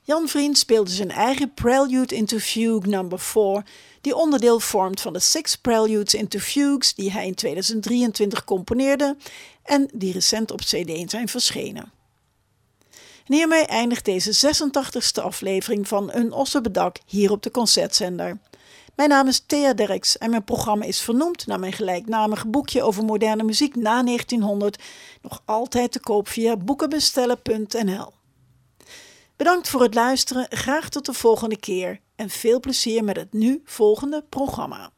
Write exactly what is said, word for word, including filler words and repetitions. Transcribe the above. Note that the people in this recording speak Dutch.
Jan Vriend speelde zijn eigen Prelude into Fugue number four, die onderdeel vormt van de Six Preludes into Fugues die hij in tweeduizend drieëntwintig componeerde en die recent op cd zijn verschenen. En hiermee eindigt deze zesentachtigste aflevering van Een Ossenbedak hier op de Concertzender. Mijn naam is Thea Derks en mijn programma is vernoemd naar mijn gelijknamige boekje over moderne muziek na negentienhonderd, nog altijd te koop via boekenbestellen punt n l. Bedankt voor het luisteren, graag tot de volgende keer en veel plezier met het nu volgende programma.